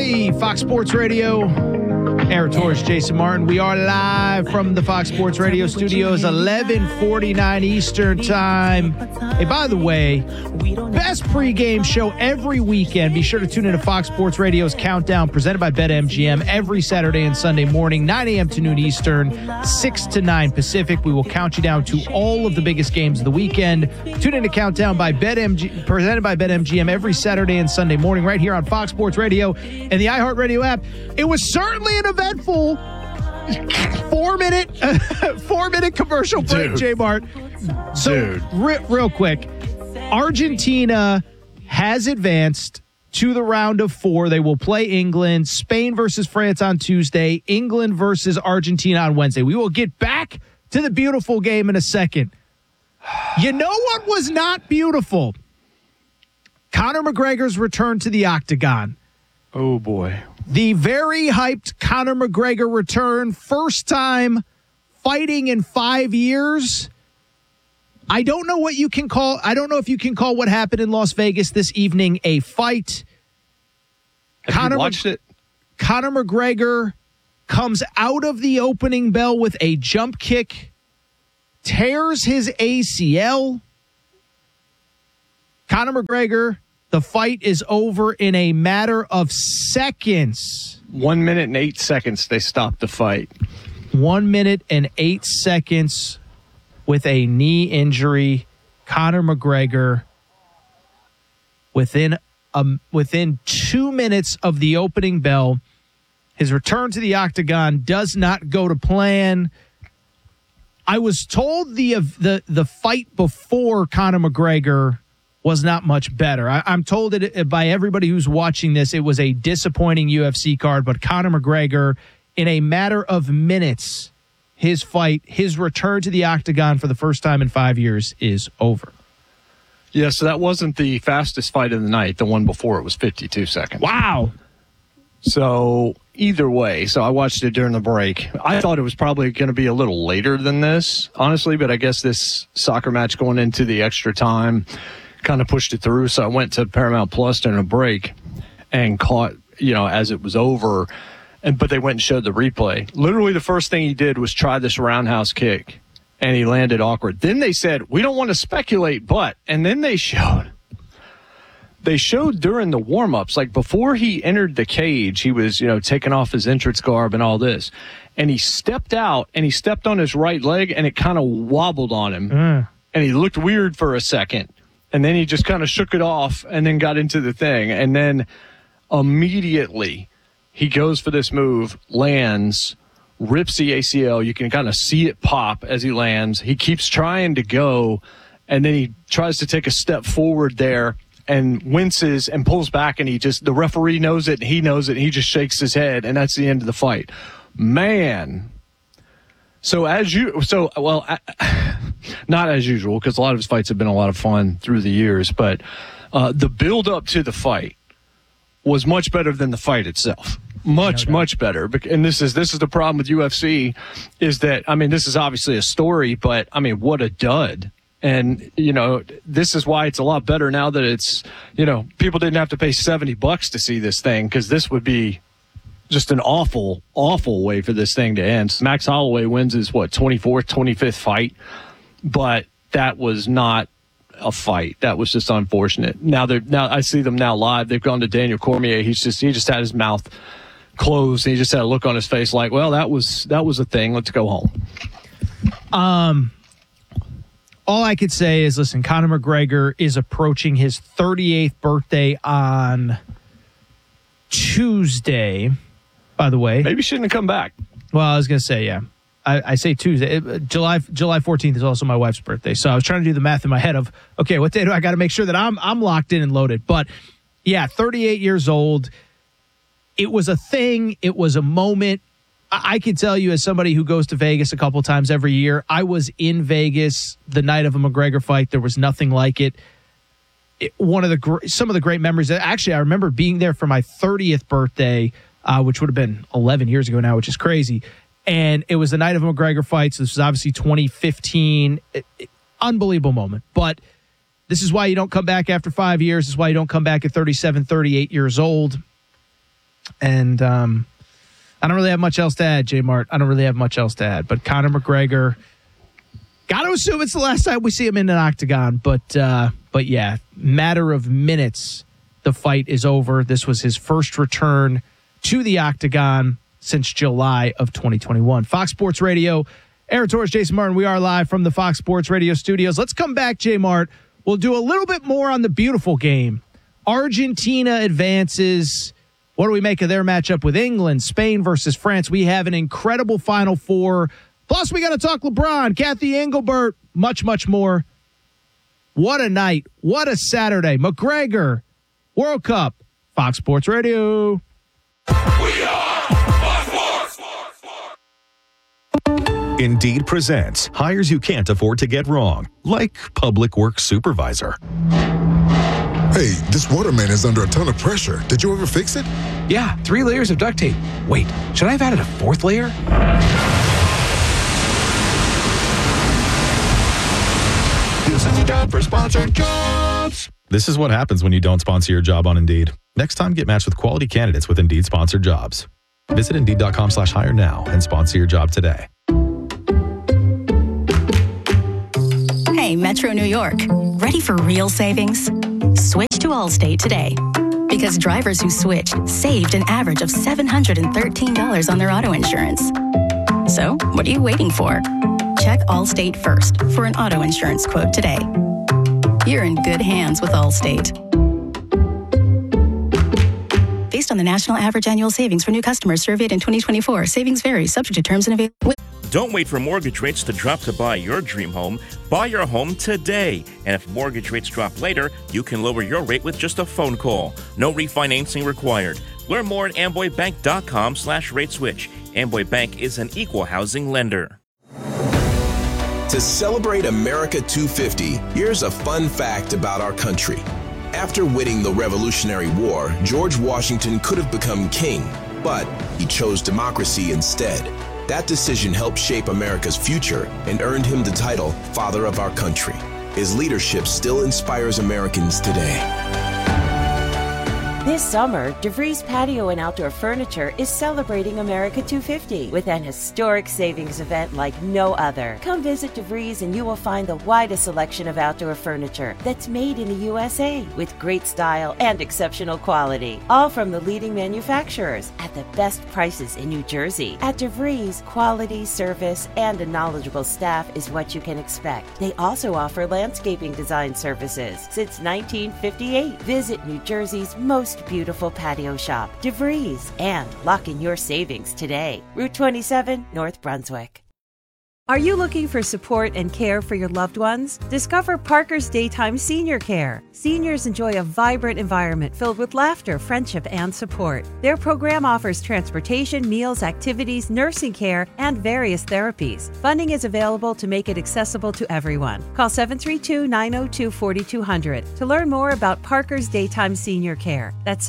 everybody. Fox Sports Radio. Aaron Torres, Jason Martin. We are live from the Fox Sports Radio studios, 11:49 Eastern Time. Hey, by the way, best pregame show every weekend. Be sure to tune into Fox Sports Radio's Countdown, presented by BetMGM, every Saturday and Sunday morning, 9 a.m. to noon Eastern, 6 to 9 Pacific. We will count you down to all of the biggest games of the weekend. Tune into Countdown by BetMGM, presented by BetMGM, every Saturday and Sunday morning, right here on Fox Sports Radio and the iHeartRadio app. It was certainly an eventful 4-minute commercial break, J-Mart. So, real quick, Argentina has advanced to the round of 4. They will play England, Spain versus France on Tuesday, England versus Argentina on Wednesday. We will get back to the beautiful game in a second. You know what was not beautiful? Conor McGregor's return to the octagon. Oh, boy. The very hyped Conor McGregor return, first time fighting in 5 years. I don't know what you can call. I don't know if you can call what happened in Las Vegas this evening a fight. Have you watched it? Conor McGregor comes out of the opening bell with a jump kick, tears his ACL. Conor McGregor, the fight is over in a matter of seconds. 1 minute and 8 seconds, they stopped the fight. 1 minute and 8 seconds with a knee injury. Conor McGregor, within 2 minutes of the opening bell, his return to the octagon does not go to plan. I was told the fight before Conor McGregor was not much better. I'm told it by everybody who's watching this, it was a disappointing UFC card, but Conor McGregor, in a matter of minutes, his return to the octagon for the first time in 5 years is over. Yeah, so that wasn't the fastest fight of the night. The one before it was 52 seconds. Wow. So either way, so I watched it during the break. I thought it was probably going to be a little later than this, honestly, but I guess this soccer match going into the extra time kind of pushed it through. So I went to Paramount Plus during a break and caught, as it was over. But they went and showed the replay. Literally the first thing he did was try this roundhouse kick, and he landed awkward. Then they said, we don't want to speculate, but, and then they showed during the warm-ups, like before he entered the cage, he was, taking off his entrance garb and all this. And he stepped out, and he stepped on his right leg, and it kind of wobbled on him. And he looked weird for a second. And then he just kind of shook it off and then got into the thing. And then immediately he goes for this move, lands, rips the ACL. You can kind of see it pop as he lands. He keeps trying to go, and then he tries to take a step forward there and winces and pulls back, and the referee knows it, and he knows it, and he just shakes his head, and that's the end of the fight. Man. Not as usual, because a lot of his fights have been a lot of fun through the years, but the build up to the fight was much better than the fight itself. Much better. And this is the problem with UFC, is that, this is obviously a story, but what a dud. And, this is why it's a lot better now that it's, people didn't have to pay $70 to see this thing, because this would be just an awful, awful way for this thing to end. Max Holloway wins his, 24th, 25th fight, but that was not a fight. That was just unfortunate. Now I see them now live. They've gone to Daniel Cormier. He just had his mouth closed, and he just had a look on his face like, well, that was a thing. Let's go home. All I could say is, listen, Conor McGregor is approaching his 38th birthday on Tuesday, by the way. Maybe he shouldn't have come back. Well, I was going to say, yeah. I say Tuesday. July 14th is also my wife's birthday. So I was trying to do the math in my head of, okay, what day do I got to make sure that I'm locked in and loaded? But yeah, 38 years old. It was a thing. It was a moment. I can tell you, as somebody who goes to Vegas a couple times every year, I was in Vegas the night of a McGregor fight. There was nothing like it. Some of the great memories. Actually, I remember being there for my 30th birthday, which would have been 11 years ago now, which is crazy. And it was the night of a McGregor fight. So this was obviously 2015. Unbelievable moment. But this is why you don't come back after 5 years. This is why you don't come back at 37, 38 years old. And I don't really have much else to add, J-Mart. I don't really have much else to add. But Conor McGregor, got to assume it's the last time we see him in an octagon. But yeah, matter of minutes, the fight is over. This was his first return to the octagon since July of 2021. Fox Sports Radio, Aaron Torres, Jason Martin. We are live from the Fox Sports Radio studios. Let's come back, J-Mart. We'll do a little bit more on the beautiful game. Argentina advances. What do we make of their matchup with England, Spain versus France? We have an incredible Final Four. Plus, we got to talk LeBron, Kathy Engelbert, much, much more. What a night. What a Saturday. McGregor, World Cup, Fox Sports Radio. We are Fox Sports. Indeed presents hires you can't afford to get wrong, like public works supervisor. Hey, this waterman is under a ton of pressure. Did you ever fix it? Yeah, 3 layers of duct tape. Wait, should I have added a 4th layer? This is a job for sponsored jobs. This is what happens when you don't sponsor your job on Indeed. Next time, get matched with quality candidates with Indeed sponsored jobs. Visit Indeed.com/hire now and sponsor your job today. Hey, Metro New York. Ready for real savings? Switch to Allstate today. Because drivers who switched saved an average of $713 on their auto insurance. So, what are you waiting for? Check Allstate first for an auto insurance quote today. You're in good hands with Allstate. Based on the national average annual savings for new customers surveyed in 2024, savings vary, subject to terms and availability. Don't wait for mortgage rates to drop to buy your dream home. Buy your home today. And if mortgage rates drop later, you can lower your rate with just a phone call. No refinancing required. Learn more at amboybank.com/rateswitch. Amboy Bank is an equal housing lender. To celebrate America 250, here's a fun fact about our country. After winning the Revolutionary War, George Washington could have become king, but he chose democracy instead. That decision helped shape America's future and earned him the title Father of Our Country. His leadership still inspires Americans today. This summer, DeVries Patio and Outdoor Furniture is celebrating America 250 with an historic savings event like no other. Come visit DeVries and you will find the widest selection of outdoor furniture that's made in the USA with great style and exceptional quality. All from the leading manufacturers at the best prices in New Jersey. At DeVries, quality, service, and a knowledgeable staff is what you can expect. They also offer landscaping design services since 1958. Visit New Jersey's most beautiful patio shop, DeVries, and lock in your savings today. Route 27, North Brunswick. Are you looking for support and care for your loved ones? Discover Parker's Daytime Senior Care. Seniors enjoy a vibrant environment filled with laughter, friendship, and support. Their program offers transportation, meals, activities, nursing care, and various therapies. Funding is available to make it accessible to everyone. Call 732-902-4200 to learn more about Parker's Daytime Senior Care. That's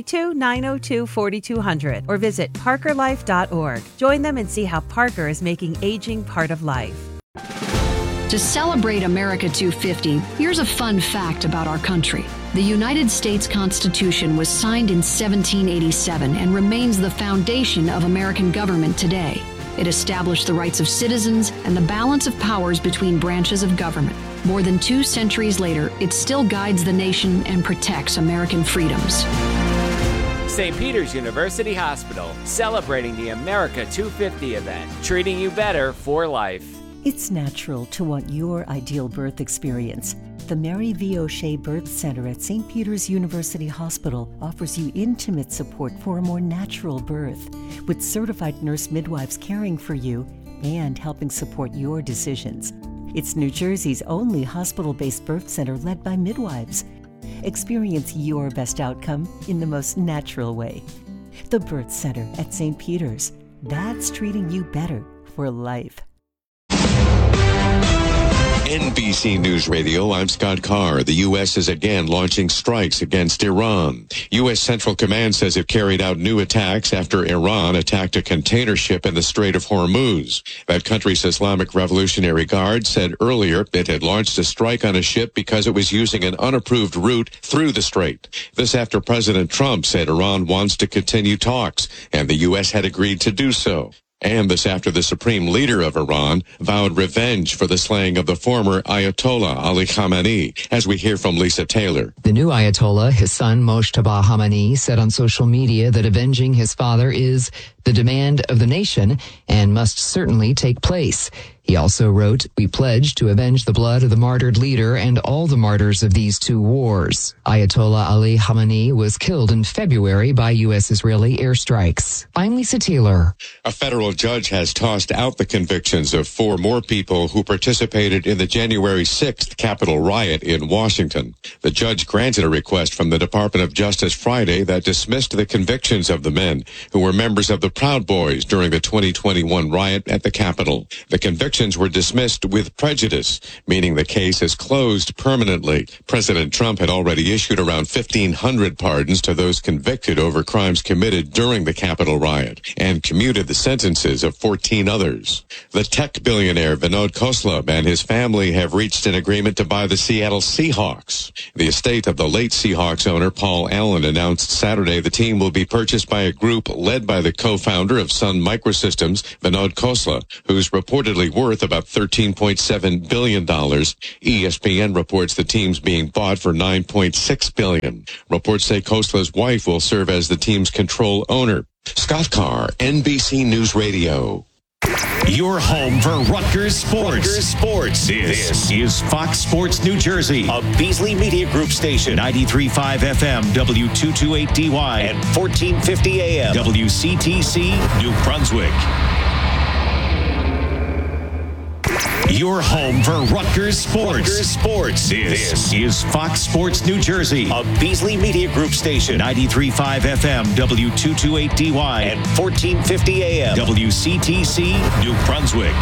732-902-4200 or visit parkerlife.org. Join them and see how Parker is making aging part of life. To celebrate America 250, here's a fun fact about our country. The United States Constitution was signed in 1787 and remains the foundation of American government today. It established the rights of citizens and the balance of powers between branches of government. More than 2 centuries later, it still guides the nation and protects American freedoms. St. Peter's University Hospital, celebrating the America 250 event, treating you better for life. It's natural to want your ideal birth experience. The Mary V. O'Shea Birth Center at St. Peter's University Hospital offers you intimate support for a more natural birth, with certified nurse midwives caring for you and helping support your decisions. It's New Jersey's only hospital-based birth center led by midwives. Experience your best outcome in the most natural way. The Birth Center at St. Peter's. That's treating you better for life. NBC News Radio, I'm Scott Carr. The U.S. is again launching strikes against Iran. U.S. Central Command says it carried out new attacks after Iran attacked a container ship in the Strait of Hormuz. That country's Islamic Revolutionary Guard said earlier it had launched a strike on a ship because it was using an unapproved route through the strait. This after President Trump said Iran wants to continue talks, and the U.S. had agreed to do so. And this after the supreme leader of Iran vowed revenge for the slaying of the former Ayatollah Ali Khamenei, as we hear from Lisa Taylor. The new Ayatollah, his son Mojtaba Khamenei, said on social media that avenging his father is the demand of the nation and must certainly take place. He also wrote, "We pledge to avenge the blood of the martyred leader and all the martyrs of these two wars." Ayatollah Ali Khamenei was killed in February by U.S.-Israeli airstrikes. I'm Lisa Taylor. A federal judge has tossed out the convictions of 4 more people who participated in the January 6th Capitol riot in Washington. The judge granted a request from the Department of Justice Friday that dismissed the convictions of the men who were members of the Proud Boys during the 2021 riot at the Capitol. The convictions were dismissed with prejudice, meaning the case is closed permanently. President Trump had already issued around 1,500 pardons to those convicted over crimes committed during the Capitol riot and commuted the sentences of 14 others. The tech billionaire Vinod Khosla and his family have reached an agreement to buy the Seattle Seahawks. The estate of the late Seahawks owner Paul Allen announced Saturday the team will be purchased by a group led by the co-founder of Sun Microsystems, Vinod Khosla, who's reportedly worth about $13.7 billion. ESPN reports the team's being bought for $9.6 billion. Reports say Khosla's wife will serve as the team's control owner. Scott Carr, NBC News Radio. Your home for Rutgers Sports. This is Fox Sports New Jersey, a Beasley Media Group station, 93.5 FM, W228DY, and 1450 AM, WCTC, New Brunswick. Your home for Rutgers Sports. This is Fox Sports New Jersey, a Beasley Media Group station, 93.5 FM, W228DY, and 1450 AM, WCTC, New Brunswick.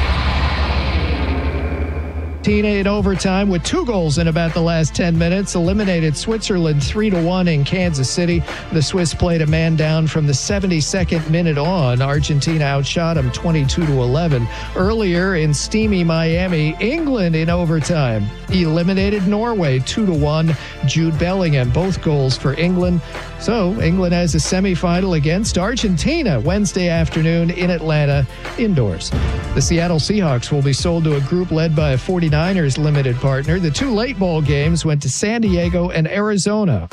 In overtime with 2 goals in about the last 10 minutes, eliminated Switzerland 3-1 in Kansas City. The Swiss played a man down from the 72nd minute on. Argentina outshot them 22-11. Earlier in steamy Miami, England in overtime eliminated Norway 2-1. Jude Bellingham, both goals for England. So England has a semifinal against Argentina Wednesday afternoon in Atlanta indoors. The Seattle Seahawks will be sold to a group led by a 49ers limited partner. The 2 late ball games went to San Diego and Arizona.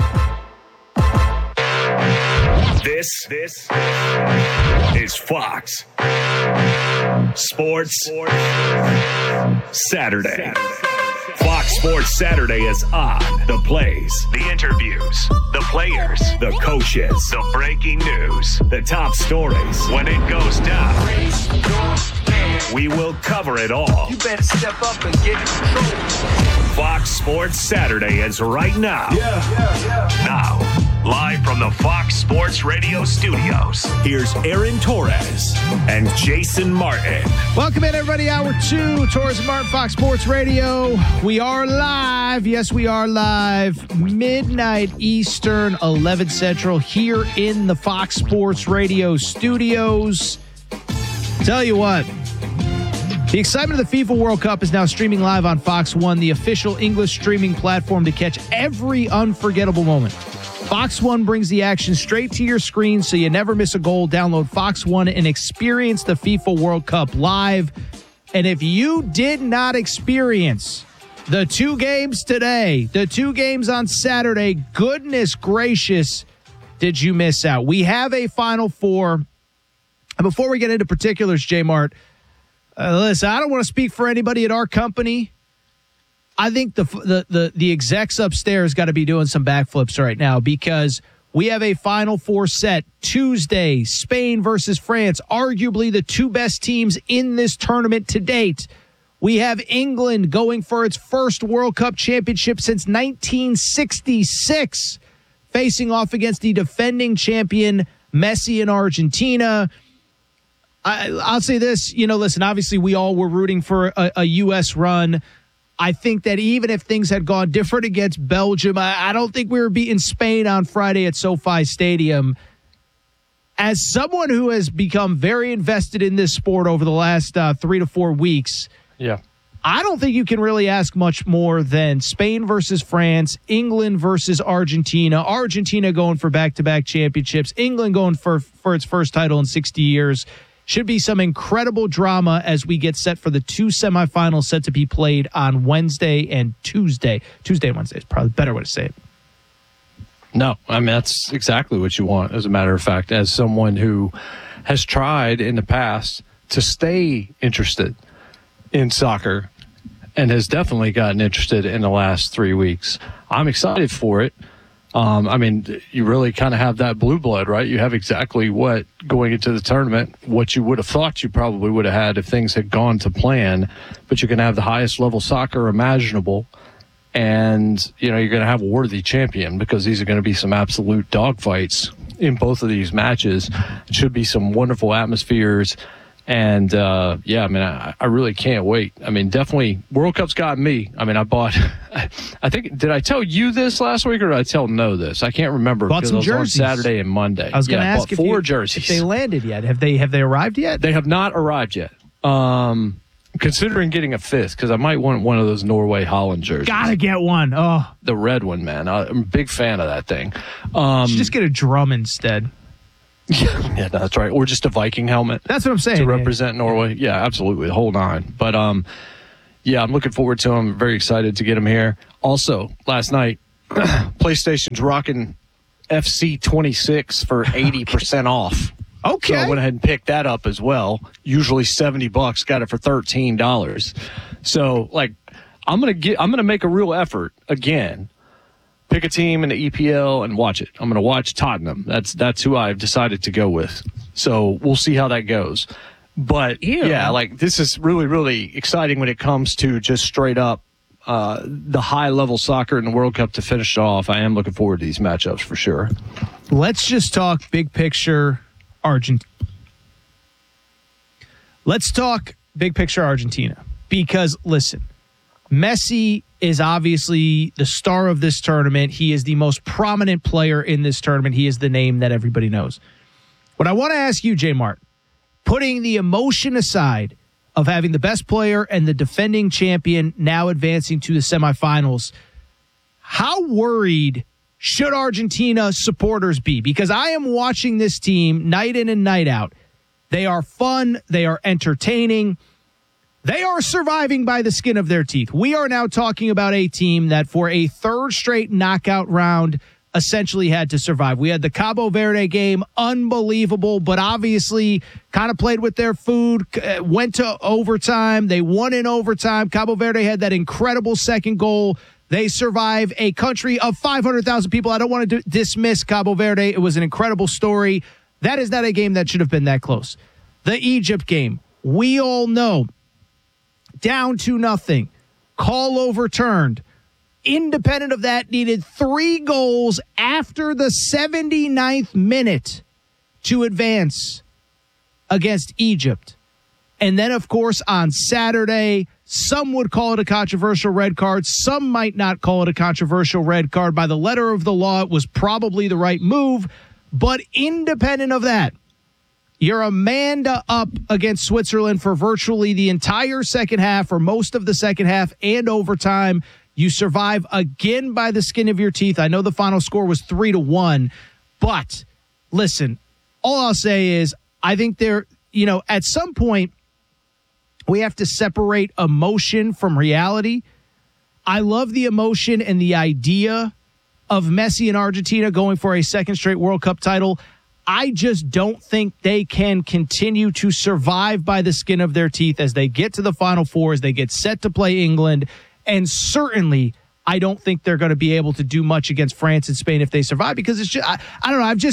This is Fox Sports Saturday. Fox Sports Saturday is on. The plays, the interviews, the players, the coaches, the breaking news, the top stories. When it goes down, we will cover it all. You better step up and get in control. Fox Sports Saturday is right now. Now, live from the Fox Sports Radio studios, here's Aaron Torres and Jason Martin. Welcome in, everybody. Hour 2, Torres and Martin, Fox Sports Radio. We are live. Yes, we are live. Midnight Eastern, 11 Central, here in the Fox Sports Radio studios. Tell you what, the excitement of the FIFA World Cup is now streaming live on Fox One, the official English streaming platform to catch every unforgettable moment. Fox One brings the action straight to your screen so you never miss a goal. Download Fox One and experience the FIFA World Cup live. And if you did not experience the 2 games today, the 2 games on Saturday, goodness gracious, did you miss out? We have a Final Four. And before we get into particulars, J Mart, listen, I don't want to speak for anybody at our company. I think the execs upstairs got to be doing some backflips right now because we have a Final Four set Tuesday, Spain versus France, arguably the 2 best teams in this tournament to date. We have England going for its first World Cup championship since 1966, facing off against the defending champion Messi in Argentina. I'll say this, listen, obviously we all were rooting for a U.S. run. I think that even if things had gone different against Belgium, I don't think we were beating Spain on Friday at SoFi Stadium. As someone who has become very invested in this sport over the last 3 to 4 weeks, I don't think you can really ask much more than Spain versus France, England versus Argentina, Argentina going for back-to-back championships, England going for its first title in 60 years. Should be some incredible drama as we get set for the 2 semifinals set to be played on Wednesday and Tuesday. Tuesday and Wednesday is probably a better way to say it. No, I mean, that's exactly what you want, as a matter of fact, as someone who has tried in the past to stay interested in soccer and has definitely gotten interested in the last 3 weeks. I'm excited for it. I mean, you really kind of have that blue blood, right? You have exactly what, going into the tournament, what you would have thought you probably would have had if things had gone to plan, but you're going to have the highest level soccer imaginable. And, you're going to have a worthy champion, because these are going to be some absolute dogfights in both of these matches. It should be some wonderful atmospheres. And, I mean, I really can't wait. I mean, definitely, World Cup's got me. I mean, I bought, I think, did I tell you this last week, or did I tell No this? I can't remember. Bought some jerseys. On Saturday and Monday. I was going to ask if 4 jerseys. If they landed yet. Have they arrived yet? They have not arrived yet. Considering getting a 5th, because I might want one of those Norway-Holland jerseys. Gotta get one. Oh, the red one, man. I'm a big fan of that thing. Should just get a drum instead. Yeah, that's right. Or just a Viking helmet. That's what I'm saying. To represent Norway. Yeah, absolutely. The whole 9. But, I'm looking forward to them. Very excited to get them here. Also, last night, PlayStation's rocking FC 26 for 80% off. Okay. So I went ahead and picked that up as well. Usually $70, got it for $13. So, I'm gonna make a real effort again. Pick a team in the EPL and watch it. I'm going to watch Tottenham. That's who I've decided to go with. So we'll see how that goes. But, this is really, really exciting when it comes to just straight up the high-level soccer in the World Cup to finish it off. I am looking forward to these matchups for sure. Let's just talk big picture Argentina. Let's talk big picture Argentina. Because, listen, Messi is obviously the star of this tournament. He is the most prominent player in this tournament. He is the name that everybody knows. What I want to ask you, Jay Mart, putting the emotion aside of having the best player and the defending champion now advancing to the semifinals, how worried should Argentina supporters be? Because I am watching this team night in and night out. They are fun. They are entertaining. They are surviving by the skin of their teeth. We are now talking about a team that for a 3rd straight knockout round essentially had to survive. We had the Cabo Verde game, unbelievable, but obviously kind of played with their food, went to overtime. They won in overtime. Cabo Verde had that incredible second goal. They survive a country of 500,000 people. I don't want to dismiss Cabo Verde. It was an incredible story. That is not a game that should have been that close. The Egypt game, we all know, down 2-0, call overturned. Independent of that, needed 3 goals after the 79th minute to advance against Egypt. And then, of course, on Saturday, some would call it a controversial red card. Some might not call it a controversial red card. By the letter of the law, it was probably the right move. But independent of that, you're a man up against Switzerland for virtually the entire second half, or most of the second half, and overtime. You survive again by the skin of your teeth. I know the final score was 3-1, but listen, all I'll say is I think at some point we have to separate emotion from reality. I love the emotion and the idea of Messi and Argentina going for a 2nd straight World Cup title. I just don't think they can continue to survive by the skin of their teeth as they get to the Final Four, as they get set to play England. And certainly, I don't think they're going to be able to do much against France and Spain if they survive, because it's just, I don't know.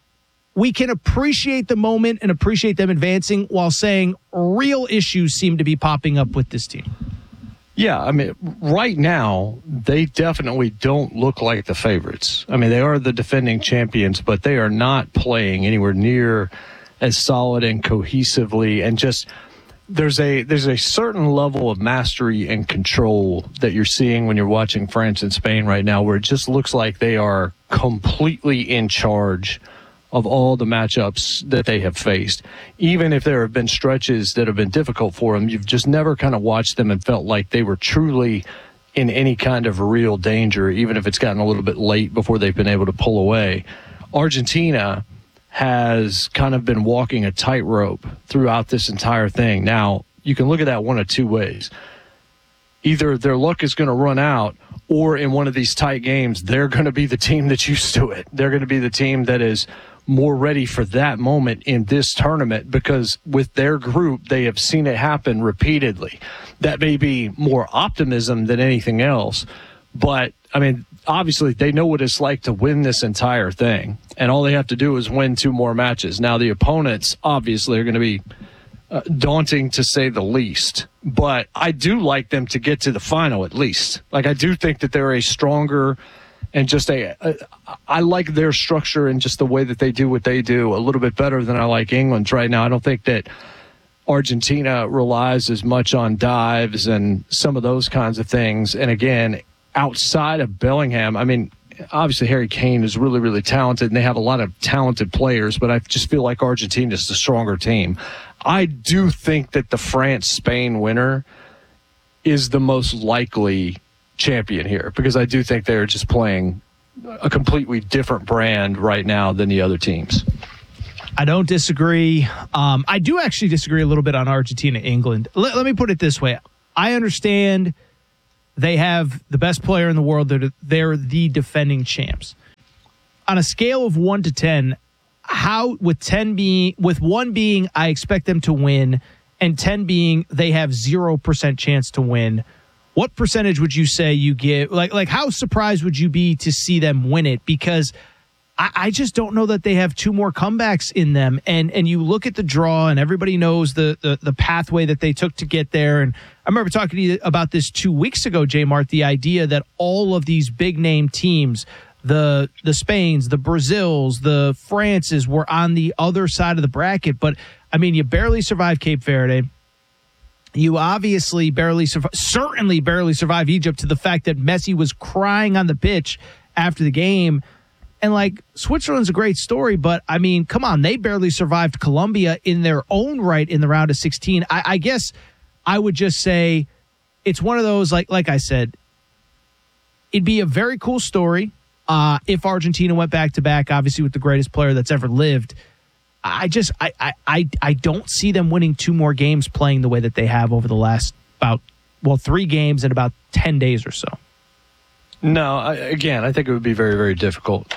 We can appreciate the moment and appreciate them advancing while saying real issues seem to be popping up with this team. Yeah, I mean, right now, they definitely don't look like the favorites. I mean, they are the defending champions, but they are not playing anywhere near as solid and cohesively and just there's a certain level of mastery and control that you're seeing when you're watching France and Spain right now, where it just looks like they are completely in charge of all the matchups that they have faced. Even if there have been stretches that have been difficult for them, you've just never kind of watched them and felt like they were truly in any kind of real danger, even if it's gotten a little bit late before they've been able to pull away. Argentina has kind of been walking a tightrope throughout this entire thing. Now, you can look at that one of two ways. Either their luck is going to run out, or in one of these tight games, they're going to be the team that's used to it. They're going to be the team that is more ready for that moment in this tournament, because with their group, they have seen it happen repeatedly. That may be more optimism than anything else, but, I mean, obviously they know what it's like to win this entire thing, and all they have to do is win 2 more matches. Now, the opponents obviously are going to be daunting to say the least, but I do like them to get to the final at least. Like, I do think that they're a stronger and just I like their structure and just the way that they do what they do a little bit better than I like England's right now. I don't think that Argentina relies as much on dives and some of those kinds of things. And again, outside of Bellingham, I mean, obviously Harry Kane is really, really talented, and they have a lot of talented players, but I just feel like Argentina is the stronger team. I do think that the France-Spain winner is the most likely champion here, because I do think they're just playing a completely different brand right now than the other teams. I don't disagree. I do actually disagree a little bit on Argentina-England. Let me put it this way. I understand they have the best player in the world. They're the defending champs. On a scale of 1 to 10, how with 1 being I expect them to win, and 10 being they have 0% chance to win, what percentage would you say you give? Like how surprised would you be to see them win it? Because I just don't know that they have 2 more comebacks in them. And you look at the draw, and everybody knows the pathway that they took to get there. And I remember talking to you about this 2 weeks ago, J. Mart, the idea that all of these big name teams, the Spains, the Brazils, the Frances, were on the other side of the bracket. But I mean, you barely survived Cape Verde. You obviously certainly barely survived Egypt, to the fact that Messi was crying on the pitch after the game. And, like, Switzerland's a great story, but, I mean, come on, they barely survived Colombia in their own right in the round of 16. I guess I would just say it's one of those, like I said, it'd be a very cool story if Argentina went back-to-back, obviously with the greatest player that's ever lived. I don't see them winning 2 more games playing the way that they have over the last 3 games in about 10 days or so. No, I think it would be very, very difficult.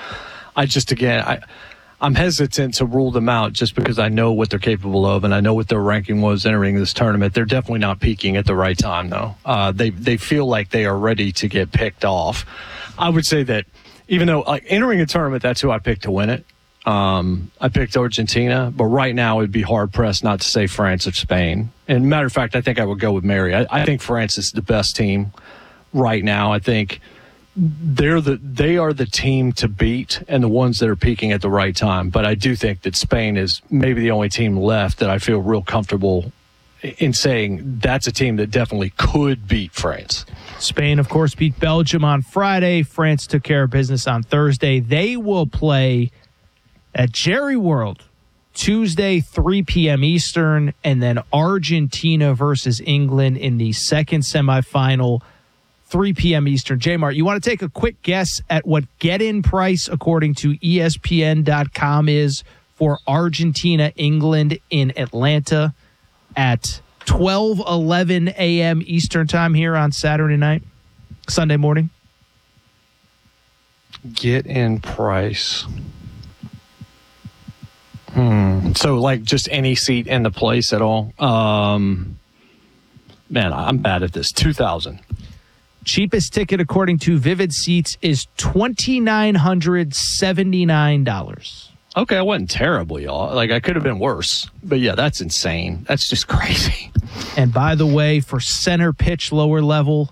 I'm hesitant to rule them out just because I know what they're capable of, and I know what their ranking was entering this tournament. They're definitely not peaking at the right time, though. They feel like they are ready to get picked off. I would say that even though, like, entering a tournament, that's who I picked to win it. I picked Argentina, but right now it'd be hard-pressed not to say France or Spain. And matter of fact, I think I would go with Mary. I think France is the best team right now. I think they are the team to beat and the ones that are peaking at the right time. But I do think that Spain is maybe the only team left that I feel real comfortable in saying that's a team that definitely could beat France. Spain, of course, beat Belgium on Friday. France took care of business on Thursday. They will play at Jerry World Tuesday, 3 p.m. Eastern, and then Argentina versus England in the second semifinal, 3 p.m. Eastern. J-Mart, you want to take a quick guess at what get-in price, according to ESPN.com, is for Argentina-England in Atlanta at 12:11 a.m. Eastern time here on Saturday night, Sunday morning? Get-in price. So, like, just any seat in the place at all? Man, I'm bad at this. $2,000. Cheapest ticket, according to Vivid Seats, is $2,979. Okay, I wasn't terrible, y'all. Like, I could have been worse. But, yeah, that's insane. That's just crazy. And, by the way, for center pitch lower level,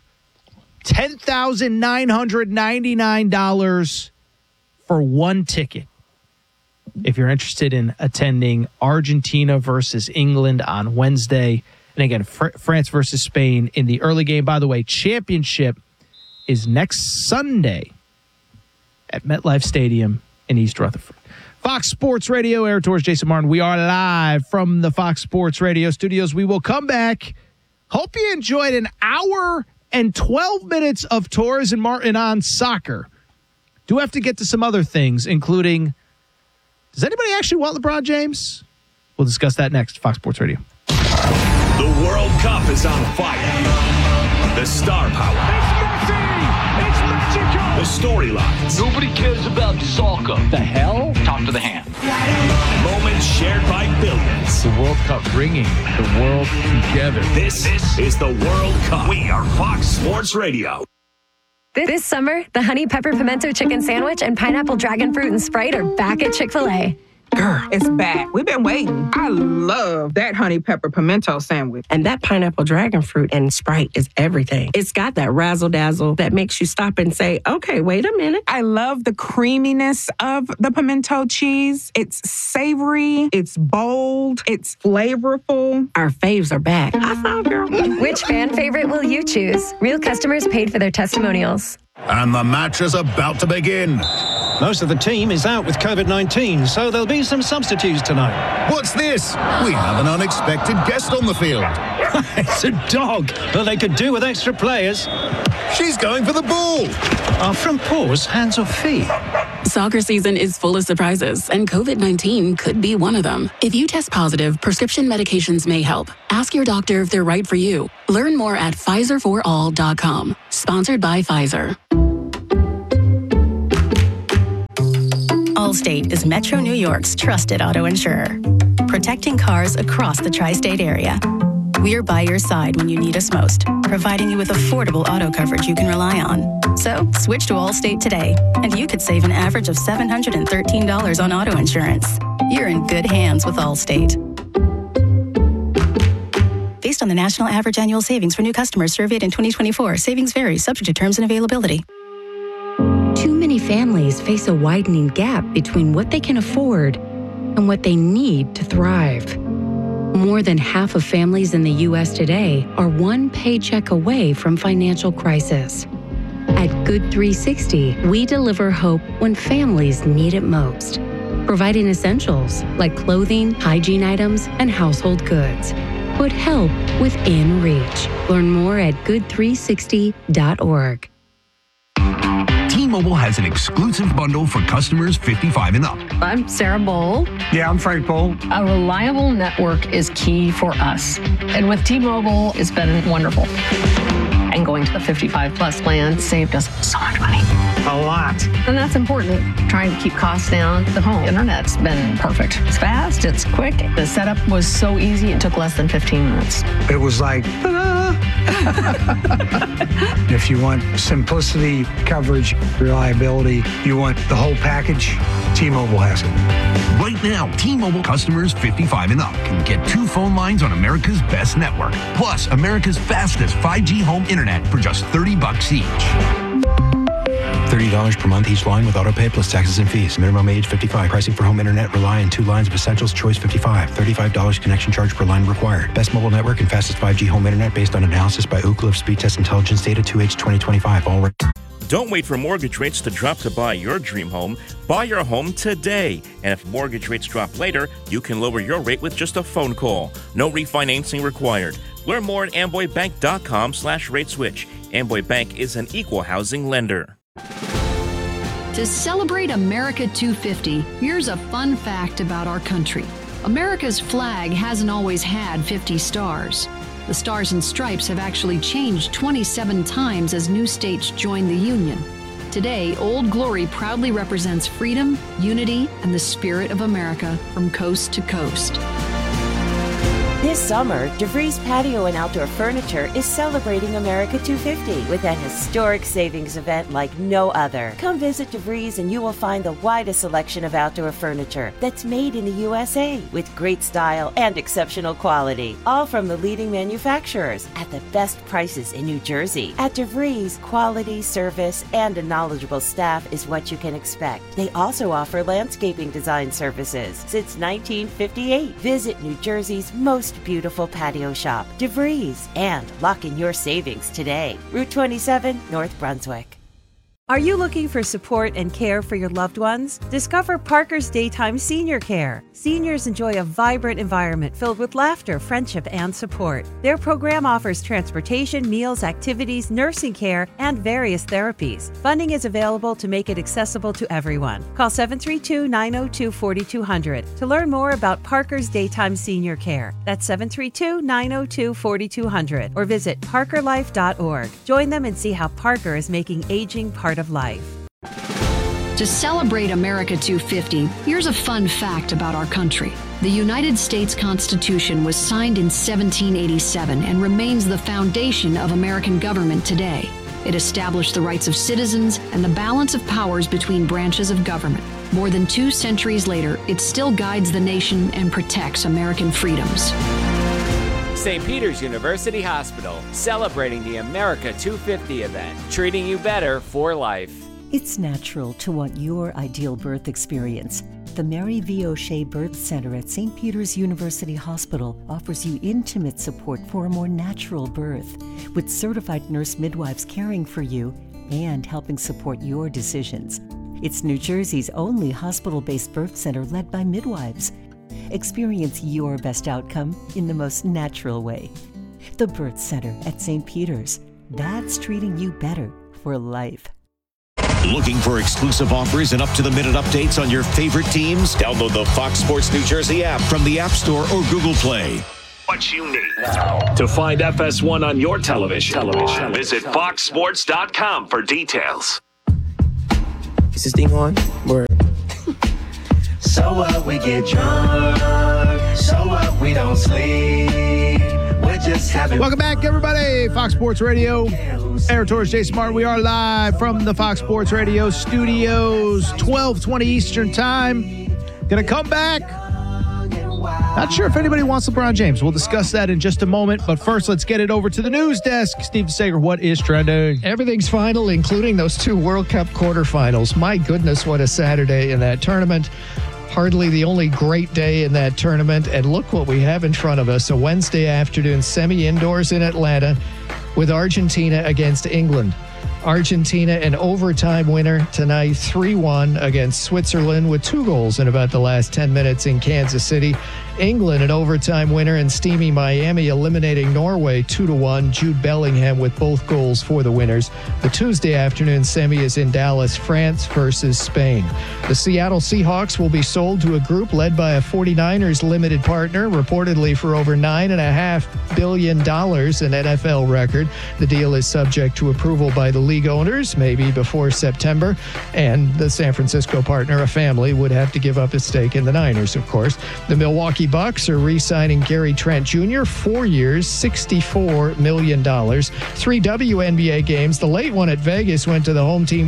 $10,999 for one ticket. If you're interested in attending Argentina versus England on Wednesday And again, France versus Spain in the early game. By the way, championship is next Sunday at MetLife Stadium in East Rutherford. Fox Sports Radio, Aaron Torres, Jason Martin. We are live from the Fox Sports Radio studios. We will come back. Hope you enjoyed an hour and 12 minutes of Torres and Martin on soccer. Do have to get to some other things, including, does anybody actually want LeBron James? We'll discuss that next. Fox Sports Radio. The World Cup is on fire. The star power. It's magical. The storylines. Nobody cares about soccer. The hell? Talk to the hand. Moments shared by billions. The World Cup bringing the world together. This is the World Cup. We are Fox Sports Radio. This summer, the Honey Pepper Pimento Chicken Sandwich and Pineapple Dragon Fruit and Sprite are back at Chick-fil-A. Girl, it's back. We've been waiting. I love that honey pepper pimento sandwich. And that pineapple dragon fruit and Sprite is everything. It's got that razzle-dazzle that makes you stop and say, okay, wait a minute. I love the creaminess of the pimento cheese. It's savory. It's bold. It's flavorful. Our faves are back. I saw, girl. Which fan favorite will you choose? Real customers paid for their testimonials. And the match is about to begin. Most of the team is out with COVID-19, so there'll be some substitutes tonight. What's this? We have an unexpected guest on the field. It's a dog, but they could do with extra players. She's going for the ball. Our front paws, hands or feet? Soccer season is full of surprises, and COVID-19 could be one of them. If you test positive, prescription medications may help. Ask your doctor if they're right for you. Learn more at PfizerForAll.com. Sponsored by Pfizer. Allstate is Metro New York's trusted auto insurer, protecting cars across the tri-state area. We're by your side when you need us most, providing you with affordable auto coverage you can rely on. So switch to Allstate today, and you could save an average of $713 on auto insurance. You're in good hands with Allstate. Based on the national average annual savings for new customers surveyed in 2024, savings vary, subject to terms and availability. Too many families face a widening gap between what they can afford and what they need to thrive. More than half of families in the U.S. today are one paycheck away from financial crisis. At Good 360, we deliver hope when families need it most, providing essentials like clothing, hygiene items, and household goods. Put help within reach. Learn more at good360.org. T-Mobile has an exclusive bundle for customers 55 and up. I'm Sarah Bowl. Yeah, I'm Frank Bowl. A reliable network is key for us. And with T-Mobile, it's been wonderful. And going to the 55 plus plan saved us so much money. A lot. And that's important. Trying to keep costs down. The home internet's been perfect. It's fast, it's quick. The setup was so easy, it took less than 15 minutes. It was like, if you want simplicity, coverage, reliability, you want the whole package, T-Mobile has it. Right now, T-Mobile customers 55 and up can get 2 phone lines on America's best network, plus America's fastest 5G home internet for just $30 each. $30 per month each line with autopay plus taxes and fees. Minimum age 55. Pricing for home internet rely on 2 lines of essentials. Choice 55. $35 connection charge per line required. Best mobile network and fastest 5G home internet based on analysis by Ookla of Speed Test Intelligence data 2H 2025. All Don't wait for mortgage rates to drop to buy your dream home. Buy your home today. And if mortgage rates drop later, you can lower your rate with just a phone call. No refinancing required. Learn more at amboybank.com/rateswitch. Amboy Bank is an equal housing lender. To celebrate America 250, here's a fun fact about our country. America's flag hasn't always had 50 stars. The Stars and Stripes have actually changed 27 times as new states joined the Union. Today, Old Glory proudly represents freedom, unity, and the spirit of America from coast to coast. This summer, DeVries Patio and Outdoor Furniture is celebrating America 250 with an historic savings event like no other. Come visit DeVries and you will find the widest selection of outdoor furniture that's made in the USA with great style and exceptional quality, all from the leading manufacturers at the best prices in New Jersey. At DeVries, quality, service, and a knowledgeable staff is what you can expect. They also offer landscaping design services since 1958. Visit New Jersey's most most beautiful patio shop, DeVries, and lock in your savings today. Route 27, North Brunswick. Are you looking for support and care for your loved ones? Discover Parker's Daytime Senior Care. Seniors enjoy a vibrant environment filled with laughter, friendship, and support. Their program offers transportation, meals, activities, nursing care, and various therapies. Funding is available to make it accessible to everyone. Call 732-902-4200 to learn more about Parker's Daytime Senior Care. That's 732-902-4200 or visit parkerlife.org. Join them and see how Parker is making aging part of life. To celebrate America 250, here's a fun fact about our country. The United States Constitution was signed in 1787 and remains the foundation of American government today. It established the rights of citizens and the balance of powers between branches of government. More than 2 centuries later, it still guides the nation and protects American freedoms. St. Peter's University Hospital, celebrating the America 250 event, treating you better for life. It's natural to want your ideal birth experience. The Mary V. O'Shea Birth Center at St. Peter's University Hospital offers you intimate support for a more natural birth, with certified nurse midwives caring for you and helping support your decisions. It's New Jersey's only hospital-based birth center led by midwives. Experience your best outcome in the most natural way. The Birth Center at St. Peter's. That's treating you better for life. Looking for exclusive offers and up-to-the-minute updates on your favorite teams? Download the Fox Sports New Jersey app from the App Store or Google Play. What you need to find FS1 on your television. Visit foxsports.com for details. Is this thing on? Word. So what, we get drunk. So what, we don't sleep. We're just having Welcome back, everybody. Fox Sports Radio. Aaron Torres, Jason Martin. We are live from the Fox Sports Radio studios, 12:20 Eastern Time. Gonna come back. Not sure if anybody wants LeBron James. We'll discuss that in just a moment. But first, let's get it over to the news desk. Steve Sager, what is trending? Everything's final, including those 2 World Cup quarterfinals. My goodness, what a Saturday in that tournament. Hardly the only great day in that tournament. And look what we have in front of us. A Wednesday afternoon semi-indoors in Atlanta with Argentina against England. Argentina, an overtime winner tonight, 3-1 against Switzerland with 2 goals in about the last 10 minutes in Kansas City. England, an overtime winner in steamy Miami, eliminating Norway 2-1. Jude Bellingham with both goals for the winners. The Tuesday afternoon semi is in Dallas, France versus Spain. The Seattle Seahawks will be sold to a group led by a 49ers limited partner, reportedly for over $9.5 billion, an NFL record. The deal is subject to approval by the league owners, maybe before September, and the San Francisco partner, a family, would have to give up a stake in the Niners, of course. The Milwaukee Bucks are re-signing Gary Trent Jr., 4 years, $64 million. 3 WNBA games. The late one at Vegas went to the home team,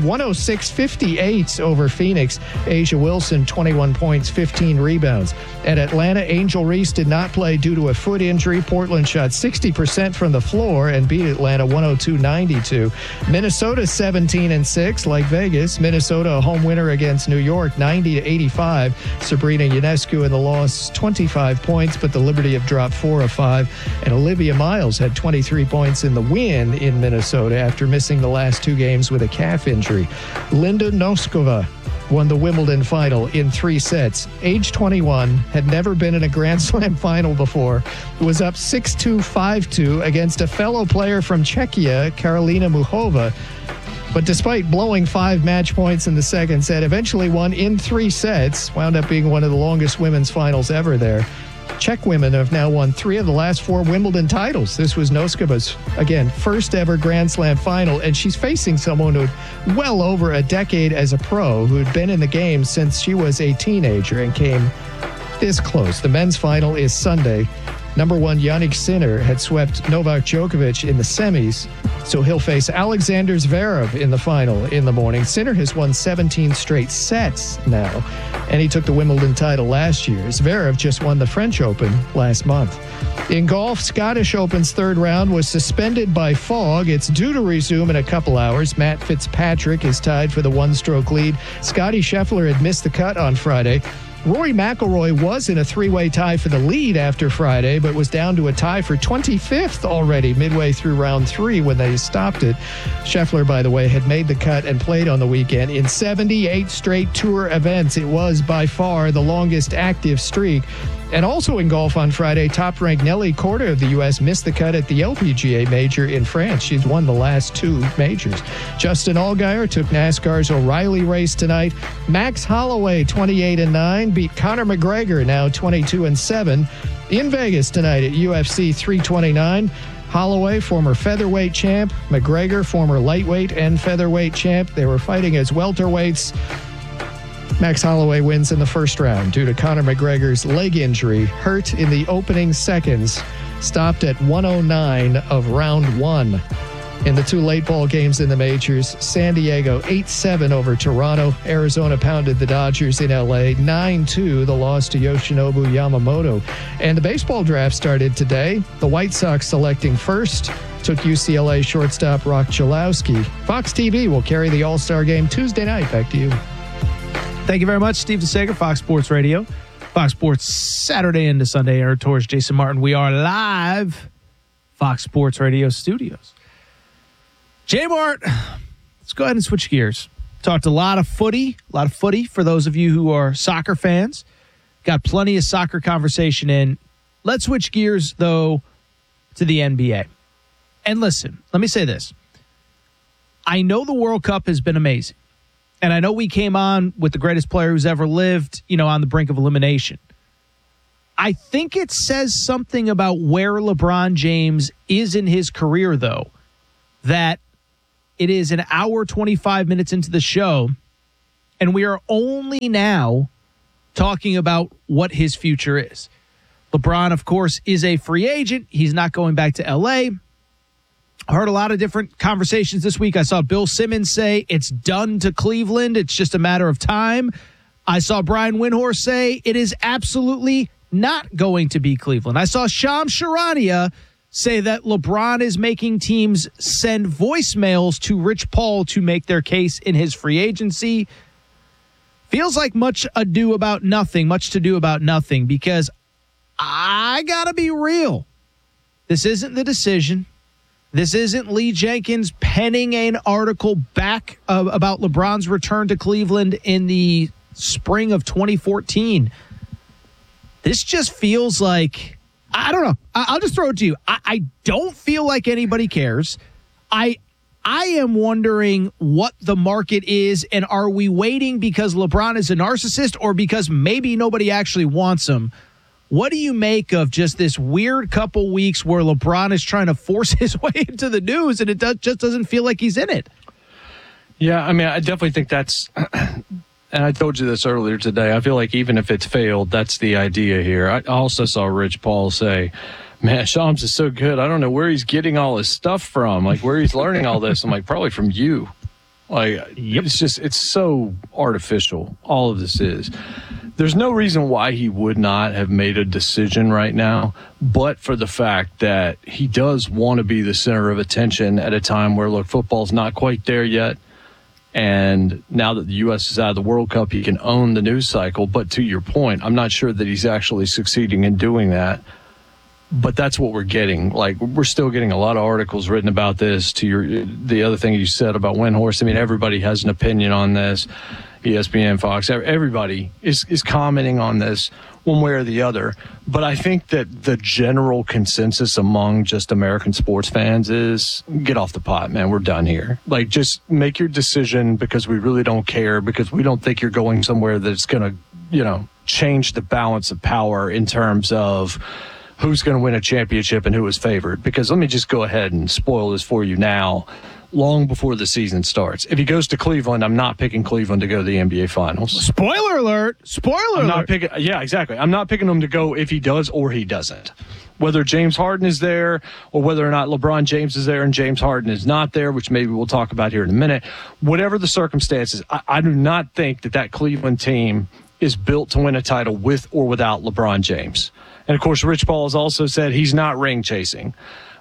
106-58 over Phoenix. Asia Wilson, 21 points, 15 rebounds. At Atlanta, Angel Reese did not play due to a foot injury. Portland shot 60% from the floor and beat Atlanta 102-92. Minnesota 17-6, like Vegas. Minnesota a home winner against New York, 90-85. Sabrina Ionescu in the loss, 25 points, but the Liberty have dropped 4 of 5. And Olivia Miles had 23 points in the win in Minnesota after missing the last 2 games with a calf injury. Linda Noskova won the Wimbledon final in 3 sets. Age 21, had never been in a Grand Slam final before, was up 6-2, 5-2 against a fellow player from Czechia, Karolina Muchova. But despite blowing 5 match points in the second set, eventually won in 3 sets, wound up being one of the longest women's finals ever there. Czech women have now won 3 of the last 4 Wimbledon titles. This was Noskova's, again, first ever Grand Slam final, and she's facing someone who'd well over a decade as a pro, who'd been in the game since she was a teenager and came this close. The men's final is Sunday. Number 1 Yannick Sinner had swept Novak Djokovic in the semis, so he'll face Alexander Zverev in the final in the morning. Sinner has won 17 straight sets now, and he took the Wimbledon title last year. Zverev just won the French Open last month. In golf, Scottish Open's 3rd round was suspended by fog. It's due to resume in a couple hours. Matt Fitzpatrick is tied for the 1-stroke lead. Scottie Scheffler had missed the cut on Friday. Rory McIlroy was in a three-way tie for the lead after Friday, but was down to a tie for 25th already midway through round 3 when they stopped it. Scheffler, by the way, had made the cut and played on the weekend in 78 straight tour events. It was by far the longest active streak. And also in golf on Friday, top-ranked Nelly Korda of the U.S. missed the cut at the LPGA Major in France. She's won the last 2 majors. Justin Allgaier took NASCAR's O'Reilly race tonight. Max Holloway, 28-9, beat Conor McGregor, now 22-7, in Vegas tonight at UFC 329. Holloway, former featherweight champ. McGregor, former lightweight and featherweight champ. They were fighting as welterweights. Max Holloway wins in the first round due to Conor McGregor's leg injury, hurt in the opening seconds, stopped at 109 of round 1. In the 2 late ball games in the majors, San Diego 8-7 over Toronto. Arizona pounded the Dodgers in L.A. 9-2, the loss to Yoshinobu Yamamoto. And the baseball draft started today. The White Sox selecting first took UCLA shortstop Rock Chalowski. Fox TV will carry the All-Star game Tuesday night. Back to you. Thank you very much, Steve DeSager, Fox Sports Radio. Fox Sports Saturday into Sunday. Aaron Torres, Jason Martin. We are live, Fox Sports Radio studios. J-Mart, let's go ahead and switch gears. Talked a lot of footy for those of you who are soccer fans. Got plenty of soccer conversation in. Let's switch gears, though, to the NBA. And listen, let me say this. I know the World Cup has been amazing. And I know we came on with the greatest player who's ever lived, on the brink of elimination. I think it says something about where LeBron James is in his career, though, that it is an hour, 25 minutes into the show, and we are only now talking about what his future is. LeBron, of course, is a free agent. He's not going back to L.A., heard a lot of different conversations this week. I saw Bill Simmons say it's done to Cleveland. It's just a matter of time. I saw Brian Windhorst say it is absolutely not going to be Cleveland. I saw Shams Charania say that LeBron is making teams send voicemails to Rich Paul to make their case in his free agency. Feels like much to do about nothing, because I got to be real. This isn't the decision. This isn't Lee Jenkins penning an article back about LeBron's return to Cleveland in the spring of 2014. This just feels like, I don't know. I'll just throw it to you. I don't feel like anybody cares. I am wondering what the market is, and are we waiting because LeBron is a narcissist or because maybe nobody actually wants him? What do you make of just this weird couple weeks where LeBron is trying to force his way into the news and it just doesn't feel like he's in it? Yeah, I mean, I definitely think that's, and I told you this earlier today, I feel like even if it's failed, that's the idea here. I also saw Rich Paul say, man, Shams is so good. I don't know where he's getting all his stuff from, like where he's learning all this. I'm like, probably from you. Like, it's so artificial. All of this is. There's no reason why he would not have made a decision right now, but for the fact that he does want to be the center of attention at a time where, look, football's not quite there yet. And now that the U.S. is out of the World Cup, he can own the news cycle. But to your point, I'm not sure that he's actually succeeding in doing that. But that's what we're getting. Like, we're still getting a lot of articles written about this. To the other thing you said about Windhorst, I mean, everybody has an opinion on this. ESPN, Fox, everybody is commenting on this one way or the other. But I think that the general consensus among just American sports fans is get off the pot, man. We're done here. Like, just make your decision because we really don't care, because we don't think you're going somewhere that's going to, change the balance of power in terms of who's going to win a championship and who is favored. Because let me just go ahead and spoil this for you now. Long before the season starts. If he goes to Cleveland, I'm not picking Cleveland to go to the NBA Finals. Spoiler alert. I'm not picking. Yeah, exactly. I'm not picking him to go if he does or he doesn't. Whether James Harden is there or whether or not LeBron James is there and James Harden is not there, which maybe we'll talk about here in a minute. Whatever the circumstances, I do not think that Cleveland team is built to win a title with or without LeBron James. And, of course, Rich Paul has also said he's not ring chasing.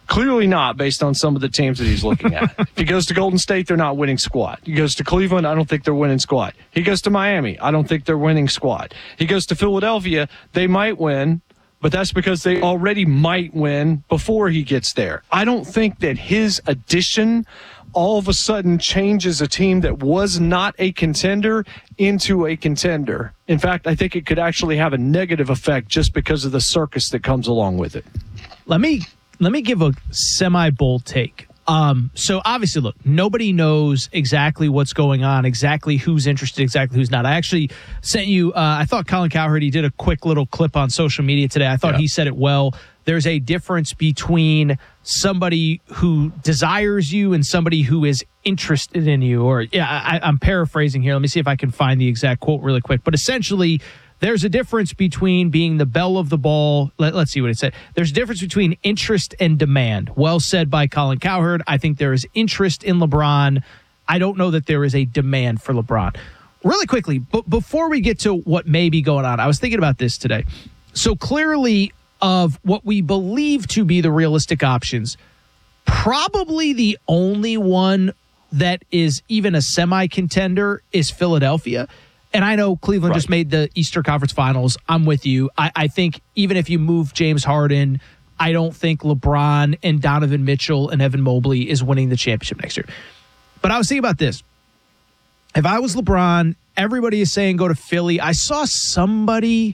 Clearly not, based on some of the teams that he's looking at. If he goes to Golden State, they're not winning squat. He goes to Cleveland, I don't think they're winning squat. He goes to Miami, I don't think they're winning squat. He goes to Philadelphia, they might win, but that's because they already might win before he gets there. I don't think that his addition all of a sudden changes a team that was not a contender into a contender. In fact, I think it could actually have a negative effect just because of the circus that comes along with it. Let me give a semi-bold take. So obviously, look, nobody knows exactly what's going on, exactly who's interested, exactly who's not. I actually sent you, I thought Colin Cowherd, he did a quick little clip on social media today. I thought he said it well. There's a difference between somebody who desires you and somebody who is interested in you. Or, I'm paraphrasing here. Let me see if I can find the exact quote really quick. But essentially, there's a difference between being the belle of the ball. Let's see what it said. There's a difference between interest and demand. Well said by Colin Cowherd. I think there is interest in LeBron. I don't know that there is a demand for LeBron. Really quickly, but before we get to what may be going on, I was thinking about this today. So clearly, of what we believe to be the realistic options, probably the only one that is even a semi-contender is Philadelphia. And I know Cleveland just made the Eastern Conference Finals. I'm with you. I think even if you move James Harden, I don't think LeBron and Donovan Mitchell and Evan Mobley is winning the championship next year. But I was thinking about this. If I was LeBron, everybody is saying go to Philly. I saw some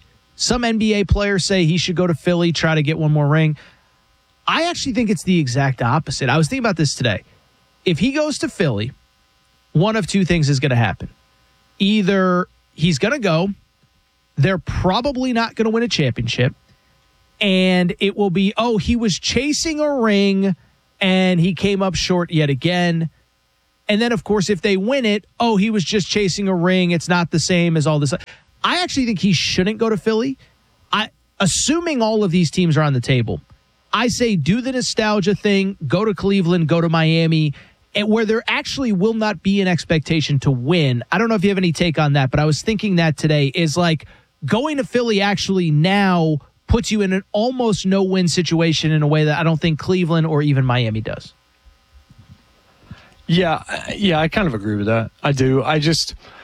NBA player say he should go to Philly, try to get one more ring. I actually think it's the exact opposite. I was thinking about this today. If he goes to Philly, one of two things is going to happen. Either he's going to go, they're probably not going to win a championship, and it will be, he was chasing a ring and he came up short yet again. And then, of course, if they win it, he was just chasing a ring. It's not the same as all this. I actually think he shouldn't go to Philly. Assuming all of these teams are on the table, I say do the nostalgia thing, go to Cleveland, go to Miami, and where there actually will not be an expectation to win. I don't know if you have any take on that, but I was thinking that today is like going to Philly actually now puts you in an almost no-win situation in a way that I don't think Cleveland or even Miami does. Yeah, I kind of agree with that. I do.